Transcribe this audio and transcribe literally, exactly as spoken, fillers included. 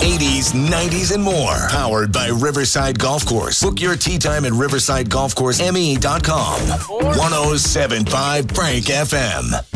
eighties, nineties, and more. Powered by Riverside Golf Course. Book your tee time at riverside golf course m e dot com. one oh seven point five Frank F M.